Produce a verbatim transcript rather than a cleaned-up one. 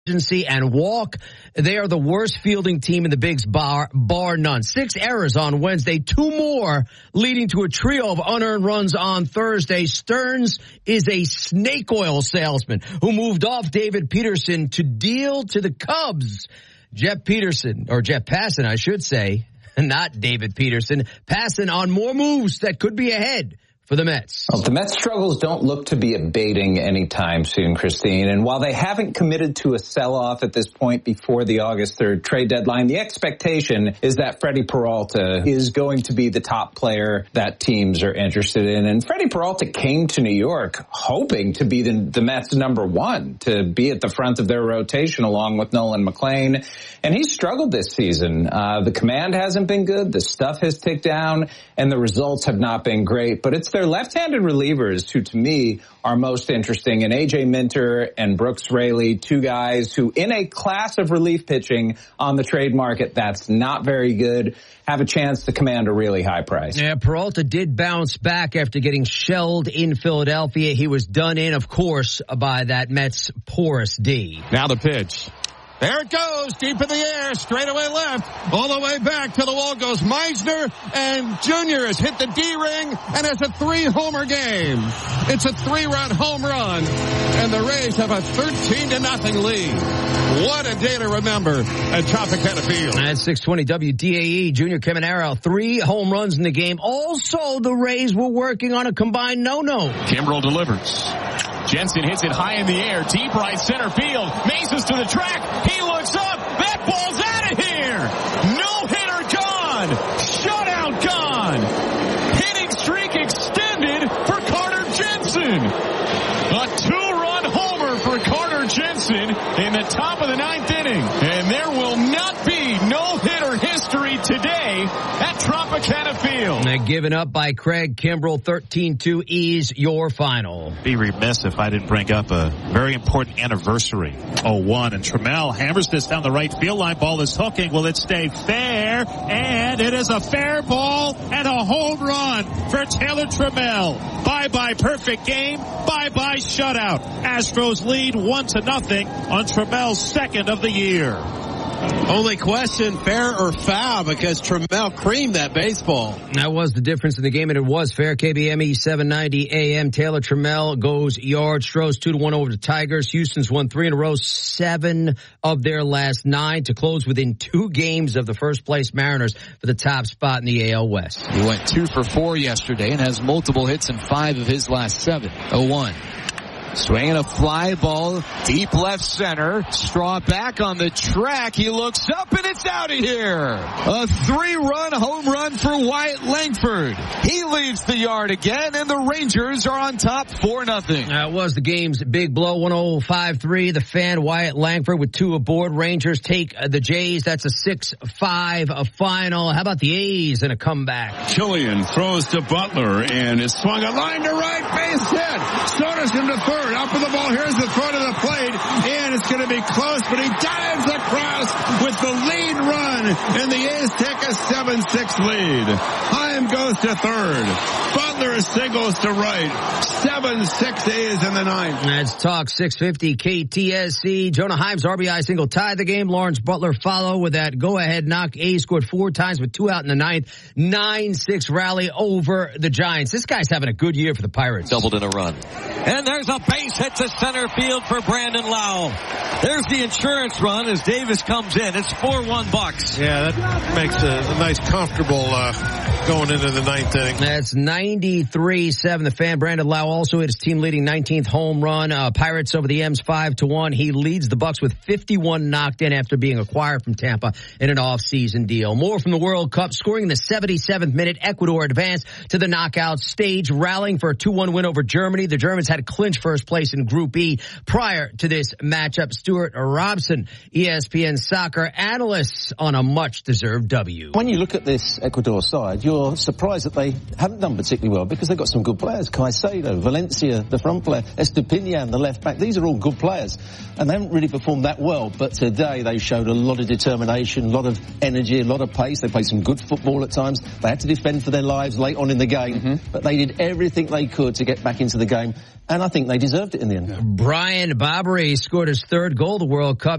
and walk. They are the worst fielding team in the Bigs, bar, bar none. Six errors on Wednesday, two more leading to a trio of unearned runs on Thursday. Stearns is a snake oil salesman who moved off David Peterson to deal to the Cubs. Jeff Peterson, or Jeff Passan, I should say, not David Peterson, Passan on more moves that could be ahead for the Mets. Well, the Mets' struggles don't look to be abating anytime soon, Christine. And while they haven't committed to a sell-off at this point before the August third trade deadline, the expectation is that Freddie Peralta is going to be the top player that teams are interested in. And Freddie Peralta came to New York hoping to be the, the Mets' number one, to be at the front of their rotation along with Nolan McLean. And he's struggled this season. Uh, the command hasn't been good. The stuff has ticked down, and the results have not been great. But it's their left-handed relievers who, to me, are most interesting. And A J Minter and Brooks Raley, two guys who, in a class of relief pitching on the trade market that's not very good, have a chance to command a really high price. Yeah, Peralta did bounce back after getting shelled in Philadelphia. He was done in, of course, by that Mets porous D. Now the pitch. There it goes, deep in the air, straight away left, all the way back to the wall goes Meisner, and Junior has hit the D-ring, and it's a three-homer game. It's a three-run home run, and the Rays have a thirteen to nothing lead. What a day to remember at Tropicana Field. At six twenty W D A E, Junior Caminero, three home runs in the game. Also, the Rays were working on a combined no-no. Kimbrel delivers. Jensen hits it high in the air, deep right center field. Mason's to the track. He looks up. That ball's out of here. No-hitter gone. Shutout gone. Hitting streak extended for Carter Jensen. A two-run homer for Carter Jensen in the top of the ninth inning. And there will not be no-hitter history today at Tropicana Field. And given up by Craig Kimbrel, thirteen two is your final. Be remiss if I didn't bring up a very important anniversary. oh one, and Trammell hammers this down the right field line. Ball is hooking. Will it stay fair? And it is a fair ball and a home run for Taylor Trammell. Bye-bye perfect game. Bye-bye shutout. Astros lead one to nothing on Trammell's second of the year. Only question, fair or foul, because Trammell creamed that baseball. That was the difference in the game, and it was fair. K B M E seven ninety A M. Taylor Trammell goes yard. Stros two to one over the Tigers. Houston's won three in a row, seven of their last nine to close within two games of the first place Mariners for the top spot in the A L West. He went two for four yesterday and has multiple hits in five of his last seven. oh one. Swinging a fly ball, deep left center. Straw back on the track. He looks up and it's out of here. A three-run home run for Wyatt Langford. He leaves the yard again, and the Rangers are on top four nothing. That was the game's big blow, one oh five three. The fan, Wyatt Langford, with two aboard. Rangers take the Jays. That's a six five final. How about the A's in a comeback? Killian throws to Butler, and it's swung a line to right, base hit. Soderstrom to third. Up with the ball. Here's the throw to the plate, and it's going to be close, but he dives across with the lead run, and the A's take a seven six lead. Heim goes to third. Butler singles to right. seven six A's in the ninth. That's Talk six fifty K T S C. Jonah Heim's R B I single tied the game. Lawrence Butler follow with that go-ahead knock. A's scored four times with two out in the ninth. nine six rally over the Giants. This guy's having a good year for the Pirates. Doubled in a run. And there's a base hit to center field for Brandon Lowe. There's the insurance run as Davis comes in. It's four one Bucks. Yeah, that makes a, a nice comfortable uh, going into the ninth inning. That's ninety-three seven. The fan, Brandon Lowe, also hit his team-leading nineteenth home run. Uh, Pirates over the M's five to one. He leads the Bucks with fifty-one knocked in after being acquired from Tampa in an off-season deal. More from the World Cup. Scoring in the seventy-seventh minute, Ecuador advanced to the knockout stage, rallying for a two one win over Germany. The Germans had clinched first place in Group E prior to this matchup. Stuart Robson, E S P N soccer analyst, on a much-deserved W. When you look at this Ecuador side, you're you're surprised that they haven't done particularly well because they've got some good players. Caicedo, Valencia, the front player, Estepinian, the left back. These are all good players. And they haven't really performed that well. But today they showed a lot of determination, a lot of energy, a lot of pace. They played some good football at times. They had to defend for their lives late on in the game. Mm-hmm. But they did everything they could to get back into the game. And I think they deserved it in the end. Brian Bobbery scored his third goal of the World Cup.